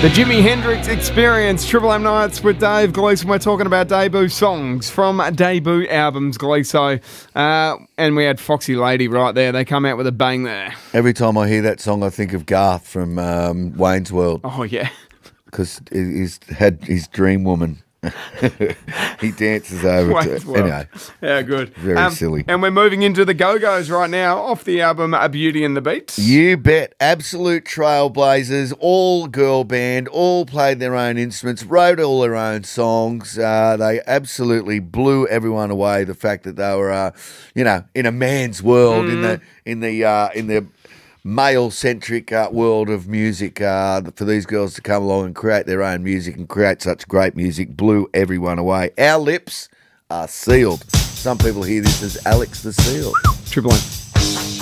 The Jimi Hendrix Experience, Triple M Nights with Dave Gleeson. We're talking about debut songs from debut albums, Gleeso. And we had Foxy Lady right there. They come out with a bang there. Every time I hear that song, I think of Garth from Wayne's World. Oh, yeah. Because he's had his dream woman. He dances over to it. Anyway. Yeah, good. Very silly. And we're moving into the Go-Go's right now off the album A Beauty and the Beat. You bet. Absolute trailblazers, all girl band, all played their own instruments, wrote all their own songs. They absolutely blew everyone away. The fact that they were, in a man's world, in the male-centric world of music, for these girls to come along and create their own music and create such great music blew everyone away. Our lips are sealed. Some people hear this as Alex the Seal. Triple M.